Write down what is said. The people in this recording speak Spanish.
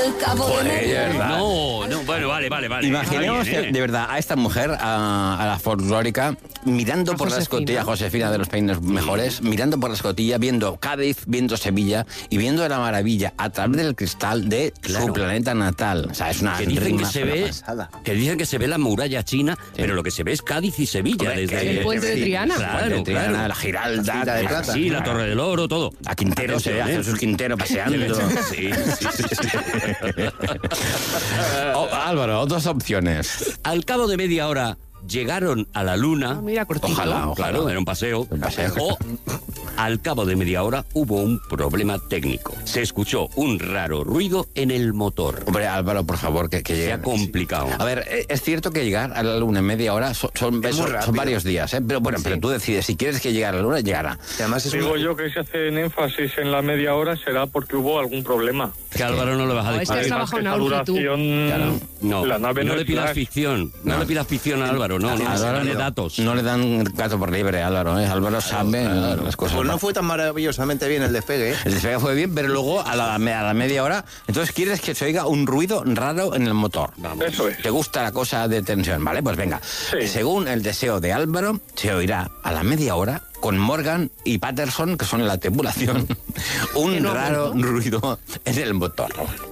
Joder, No, bueno, vale. Imaginemos de verdad a esta mujer, a la folclórica, mirando por la escotilla, Josefina de los peines mejores, mirando por la escotilla, viendo Cádiz, viendo Sevilla y viendo la maravilla a través del cristal de su planeta natal. O sea, es una que dicen que se ve la muralla china, pero lo que se ve es Cádiz y Sevilla. Hombre, desde el puente de Triana. Claro. La Giralda, de plata. Sí, la Torre del Oro, todo. A Quintero se ve a Jesús Quintero paseando. Sí. Álvaro, dos opciones. Al cabo de media hora llegaron a la luna. Mira, cortito. Ojalá. Claro, era un paseo. O al cabo de media hora hubo un problema técnico. Se escuchó un raro ruido en el motor. Hombre, Álvaro, por favor, que llegue. Se ha complicado. A ver, es cierto que llegar a la luna en media hora son varios días, ¿eh? Pero bueno, pero tú decides, si quieres que llegue a la luna, llegará. Y además Digo yo que si hacen énfasis en la media hora será porque hubo algún problema. Que Álvaro no lo vas a decir. Es que trabaja en Esa Aurgi, tú. duración, Claro. No, la nave no no le es pidas flash. ficción. No le pidas ficción a Álvaro, no dale datos. No le dan gato por libre, Álvaro, ¿eh? Álvaro sabe las cosas. Pues no fue tan maravillosamente bien el despegue, ¿eh? El despegue fue bien, pero luego a la media hora, entonces quieres que se oiga un ruido raro en el motor. Vamos. Eso es. ¿Te gusta la cosa de tensión? Vale, pues venga. Sí. Según el deseo de Álvaro, se oirá a la media hora, con Morgan y Patterson, que son la tripulación, un raro ruido en el motor.